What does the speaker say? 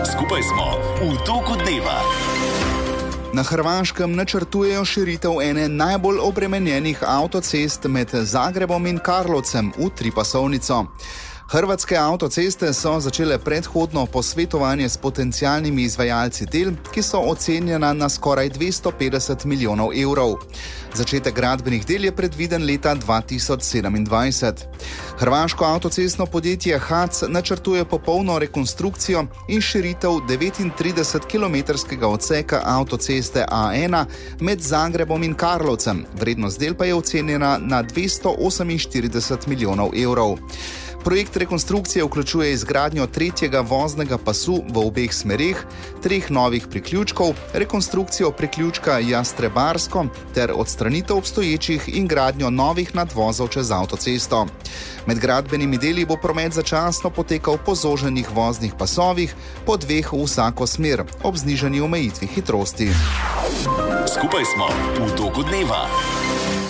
Skupaj smo v toku dneva. Na Hrvaškem načrtujejo širitev ene najbolj obremenjenih avtocest med Zagrebom in Karlovcem v tripasovnico. Hrvatske avtoceste so začele predhodno posvetovanje s potencialnimi izvajalci del, ki so ocenjena na skoraj 250 milijonov evrov. Začetek gradbenih del je predviden leta 2027. Hrvaško avtocestno podjetje HAC načrtuje popolno rekonstrukcijo in širitev 39-kilometrskega odseka avtoceste A1 med Zagrebom in Karlovcem. Vrednost del pa je ocenjena na 248 milijonov evrov. Projekt rekonstrukcije vključuje izgradnjo tretjega voznega pasu v obeh smereh, 3 novih priključkov, rekonstrukcijo priključka Jastrebarsko ter odstranitev obstoječih in gradnjo novih nadvozov čez avtocesto. Med gradbenimi deli bo promet začasno potekal po zoženih voznih pasovih, po 2 v vsako smer, ob znižani omejitvi hitrosti. Skupaj smo v toku dneva.